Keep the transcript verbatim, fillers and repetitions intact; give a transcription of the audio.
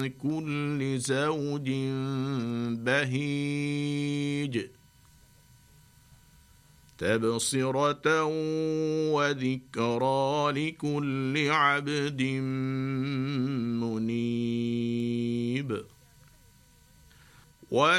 كل زوج بهيج تبصرة وذكرى لكل عبد منيب.